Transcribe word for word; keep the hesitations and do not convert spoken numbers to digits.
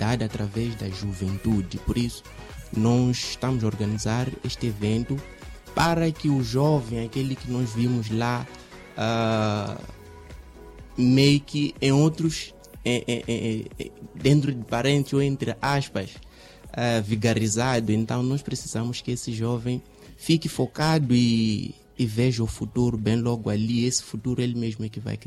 sociedade através da juventude. Por isso, nós estamos a organizar este evento para que o jovem, aquele que nós vimos lá, uh, meio que em outros, em, em, em, dentro de parênteses ou entre aspas, uh, vigarizado. Então nós precisamos que esse jovem fique focado e, e veja o futuro bem logo ali. Esse futuro ele mesmo é que vai criar.